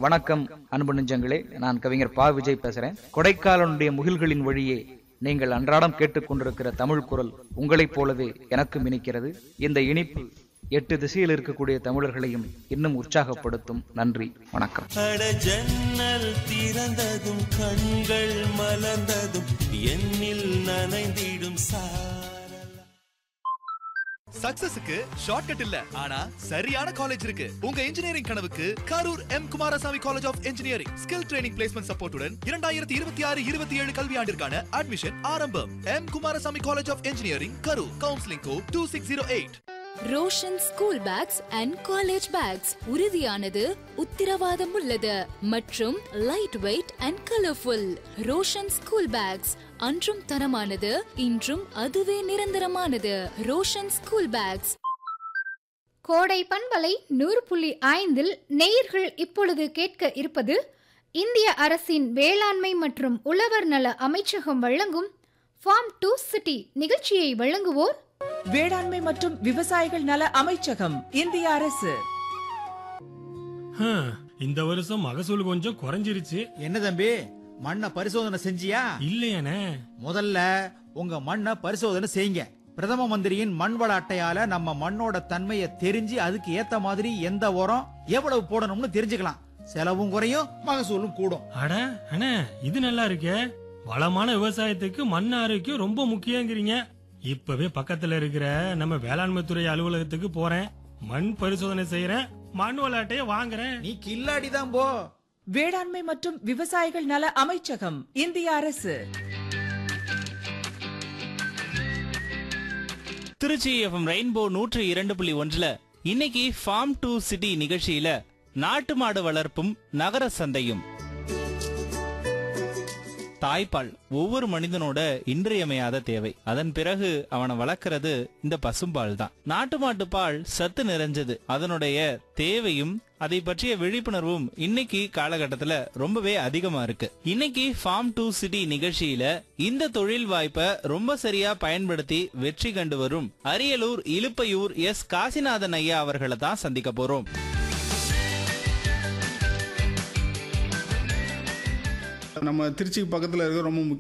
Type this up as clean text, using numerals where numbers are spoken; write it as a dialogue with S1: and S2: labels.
S1: வணக்கம் அன்பு நெஞ்சங்களே, நான் கவிஞர் பா. விஜய் பேசுறேன். கொடைக்காலனுடைய முகில்களின் வழியே நீங்கள் அன்றாடம் கேட்டுக்கொண்டிருக்கிற தமிழ் குரல் உங்களைப் போலவே எனக்கும் இனிக்கிறது. இந்த இனிப்பு 8 திசையில் இருக்கக்கூடிய தமிழர்களையும் இன்னும் உற்சாகப்படுத்தும். நன்றி, வணக்கம்.
S2: ஜன்னல் திறந்ததும் கண்கள் மலர்ந்ததும் என்னில் நனைந்திடும்
S3: சக்சஸுக்கு ஷார்ட்கட் இல்ல, ஆனா சரியான காலேஜ் இருக்கு. உங்க இன்ஜினியரிங் கனவுக்கு Karur M. Kumaraswamy college of engineering skill training placement சப்போர்ட்டுடன் 2026-27 கல்வியாண்டிற்கான அட்மிஷன் ஆரம்பம். M. Kumaraswamy college of engineering, Karur. Counselling code 2608.
S4: Roshan school packs and college bags உறுதியானது, உத்திரவாதம் உள்ளது மற்றும் light weight and colourful. Roshan school packs அன்றும் தரமானது, இன்றும் அதுவே நிரந்தரமானது. Roshan school packs.
S5: கோடை பண்பலை 100.5 நேயர்கள் இப்பொழுது கேட்க இருப்பது இந்திய அரசின் வேளாண்மை மற்றும் உழவர் நல அமைச்சகம் வழங்கும் ஃபார்ம் டு சிட்டி நிகழ்ச்சியை வழங்குவோர்
S6: வேளாண்மை மற்றும் விவசாயிகள் நல அமைச்சகம், இந்திய அரசு.
S7: இந்த வருஷம் மகசூல் கொஞ்சம் குறைஞ்சிருச்சு.
S8: என்ன தம்பி, மண்ணை பரிசோதனை செஞ்சியா?
S7: இல்லையானே.
S8: முதல்ல உங்க மண்ணை பரிசோதனை செய்யுங்க. பிரதம மந்திரியின் மண் வள அட்டையால நம்ம மண்ணோட தன்மையை தெரிஞ்சு அதுக்கு ஏத்த மாதிரி எந்த உரம் எவ்வளவு போடணும்னு தெரிஞ்சுக்கலாம். செலவும் குறையும், மகசூலும் கூடும்.
S7: அட அண்ணே, இது நல்லா இருக்கே. வளமான விவசாயத்துக்கு மண் ஆரோக்கியம் ரொம்ப முக்கியங்கிறீங்க. இப்பவே பக்கத்துல இருக்கிற நம்ம வேளாண்மை துறை அலுவலகத்துக்கு போறேன், மண் பரிசோதனை செய்யறேன், மண் வள அட்டையை வாங்குறேன்.
S8: நீ கில்லாடிதான் போ.
S6: வேளாண்மை மற்றும் விவசாயிகள் நல அமைச்சகம், இந்திய அரசு.
S9: திருச்சி எஃப்எம் ரெயின்போ 102.1 இன்னைக்கு ஃபார்ம் டு சிட்டி நிகழ்ச்சியில நாட்டு மாடு வளர்ப்பும் நகர சந்தையும். தாய்ப்பால் ஒவ்வொரு மனிதனோட இன்றியமையாத தேவை. அதன் பிறகு அவனை வளர்க்கறது இந்த பசும்பால் தான். நாட்டு மாட்டு பால் சத்து நிறைஞ்சது. அதனுடைய தேவையும் அதை பற்றிய விழிப்புணர்வும் இன்னைக்கு காலகட்டத்துல ரொம்பவே அதிகமா இருக்கு. இன்னைக்கு ஃபார்ம் டு சிட்டி நிகழ்ச்சியில இந்த தொழில் வாய்ப்பை ரொம்ப சரியா பயன்படுத்தி வெற்றி கண்டு வரும் அரியலூர் இலுப்பையூர் எஸ். காசிநாதன் ஐயா அவர்களை தான் சந்திக்க போறோம்.
S10: நம்ம திருச்சிக்கு பக்கத்துல இருக்க ரொம்ப முக்கிய